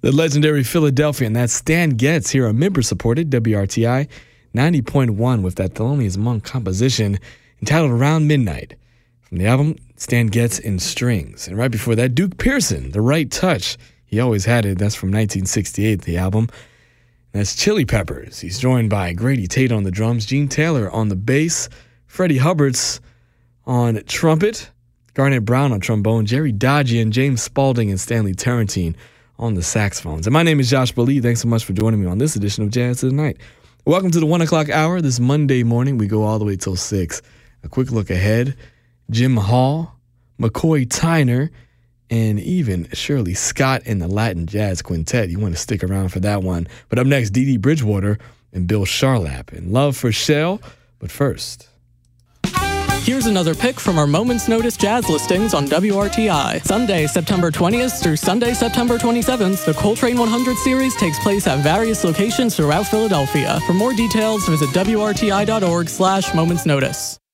The legendary Philadelphian, that's Stan Getz here on member-supported WRTI 90.1 with that Thelonious Monk composition entitled Around Midnight. From the album, Stan Getz in Strings. And right before that, Duke Pearson, The Right Touch. He always had it. That's from 1968, the album. And that's Chili Peppers. He's joined by Grady Tate on the drums, Gene Taylor on the bass, Freddie Hubbard's on trumpet, Garnett Brown on trombone, Jerry Dodgian, James Spaulding, and Stanley Turrentine on the saxophones. And my name is Josh Bali. Thanks so much for joining me on this edition of Jazz of the Night. Welcome to the 1 o'clock hour. This Monday morning, we go all the way till 6. A quick look ahead. Jim Hall, McCoy Tyner, and even Shirley Scott in the Latin Jazz Quintet. You want to stick around for that one. But up next, Dee Dee Bridgewater and Bill Charlap and Love for Shell. But first, here's another pick from our Moments Notice jazz listings on WRTI. Sunday, September 20th through Sunday, September 27th, the Coltrane 100 series takes place at various locations throughout Philadelphia. For more details, visit WRTI.org/momentsnotice.